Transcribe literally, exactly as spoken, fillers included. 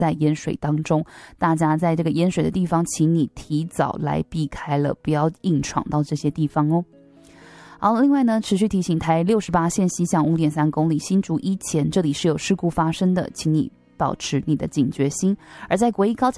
在淹水当中，大家在这个淹水的地方，请你提早来避开了，不要硬闯到这些地方哦。好，另外呢，持续提醒台六十八线西向五点三公里新竹一前，这里是有事故发生的，请你保持你的警觉心。而在国一高架